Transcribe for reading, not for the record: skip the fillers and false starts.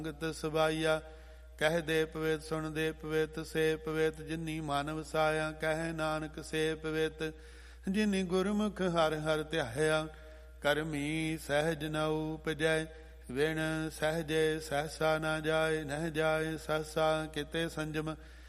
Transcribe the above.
ਸੰਗਤ ਸਬਾਈਆ। ਕਹਿ ਦੇ ਪਵੇਤ ਸੁਣ ਦੇ ਪਵੇਤ ਸੇ ਪਵੇਤ, ਜਿਨੀ ਮਨ ਵਸਾਇਆ ਕਹਿ ਨਾਨਕ ਸੇ ਪਵੇਤ। ਜਿਨੀ ਗੁਰਮੁਖ ਹਰਿ ਹਰਿ ਧਿਆਇਆ, ਕਰਮੀ ਸਹਿਜ ਨ ਉਪਜੈ। ਵਿਣ ਸਹਿਜੇ ਸਹਸਾ ਨ ਜਾਏ, ਨਹਿ ਜਾਏ ਸਹਸਾ ਕਿਤੇ ਸੰਜਮ।